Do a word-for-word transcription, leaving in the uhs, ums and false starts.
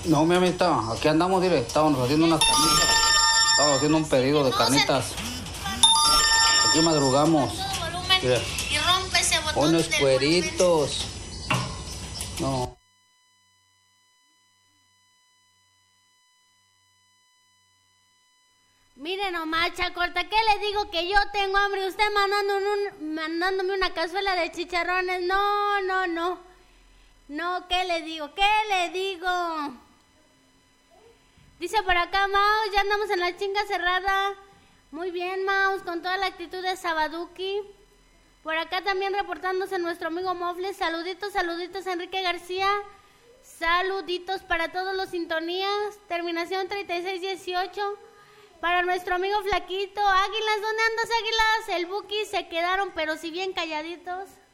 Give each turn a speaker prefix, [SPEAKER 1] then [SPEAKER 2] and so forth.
[SPEAKER 1] No, mi amita, aquí andamos, dire, estábamos haciendo unas carnitas. Estábamos haciendo un pedido de carnitas. Aquí madrugamos. Mira.
[SPEAKER 2] Y rompe ese botón.
[SPEAKER 1] Unos cueritos. No.
[SPEAKER 3] Mire nomás, Chacorta, ¿qué le digo? Que yo tengo hambre. Usted mandando un, mandándome una cazuela de chicharrones. No, no, no. No, ¿qué le digo? ¿Qué le digo? Dice por acá, Maus, ya andamos en la chinga cerrada. Muy bien, Maus, con toda la actitud de Sabaduki. Por acá también reportándose nuestro amigo Mofles. Saluditos, saluditos, Enrique García. Saluditos para todos los sintonías. Terminación treinta y seis dieciocho. Para nuestro amigo Flaquito. Águilas, ¿dónde andas, Águilas? El Buki se quedaron, pero si bien calladitos.